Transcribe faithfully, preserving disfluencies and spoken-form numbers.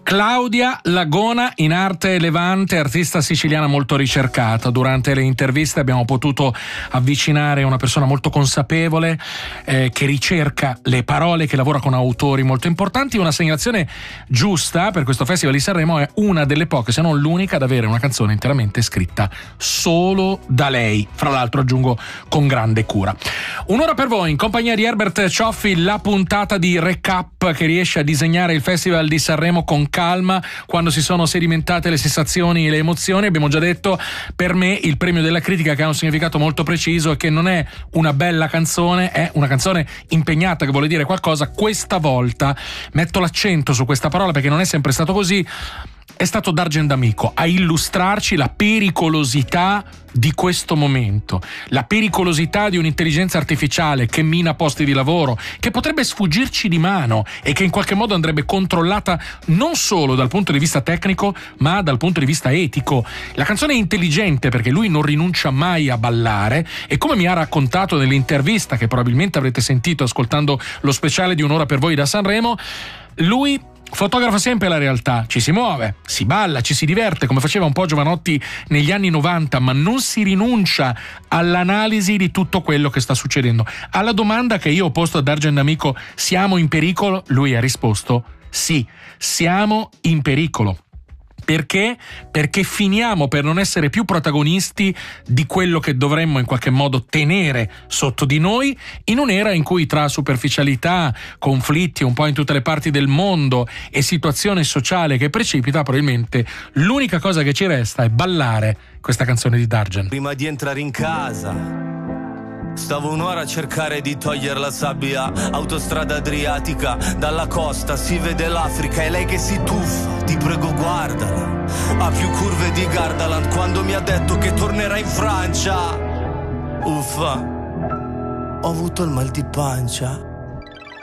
Claudia Lagona, in arte Levante, artista siciliana molto ricercata. Durante le interviste abbiamo potuto avvicinare una persona molto consapevole, eh, che ricerca le parole, che lavora con autori molto importanti. Una segnalazione giusta per questo Festival di Sanremo: è una delle poche, se non l'unica, ad avere una canzone interamente scritta solo da lei, fra l'altro aggiungo con grande cura. Un'ora per voi in compagnia di Herbert Cioffi, la puntata di recap che riesce a disegnare il Festival di Sanremo con calma quando si sono sedimentate le sensazioni e le emozioni. Abbiamo già detto, per me il premio della critica, che ha un significato molto preciso e che non è una bella canzone, è una canzone impegnata che vuole dire qualcosa. Questa volta metto l'accento su questa parola perché non è sempre stato così. È stato Dargen D'Amico a illustrarci la pericolosità di questo momento, la pericolosità di un'intelligenza artificiale che mina posti di lavoro, che potrebbe sfuggirci di mano e che in qualche modo andrebbe controllata non solo dal punto di vista tecnico ma dal punto di vista etico. La canzone è intelligente perché lui non rinuncia mai a ballare e, come mi ha raccontato nell'intervista che probabilmente avrete sentito ascoltando lo speciale di Un'ora per voi da Sanremo, lui fotografa sempre la realtà, ci si muove, si balla, ci si diverte come faceva un po' Giovanotti negli anni novanta, ma non si rinuncia all'analisi di tutto quello che sta succedendo. Alla domanda che io ho posto a Dargen D'Amico: siamo in pericolo? Lui ha risposto: sì, siamo in pericolo. Perché? Perché finiamo per non essere più protagonisti di quello che dovremmo in qualche modo tenere sotto di noi, in un'era in cui tra superficialità, conflitti un po' in tutte le parti del mondo e situazione sociale che precipita, probabilmente l'unica cosa che ci resta è ballare questa canzone di Dargen. Prima di entrare in casa stavo un'ora a cercare di togliere la sabbia. Autostrada Adriatica, dalla costa si vede l'Africa e lei che si tuffa, ti prego guardala, ha più curve di Gardaland. Quando mi ha detto che tornerà in Francia, uffa, ho avuto il mal di pancia.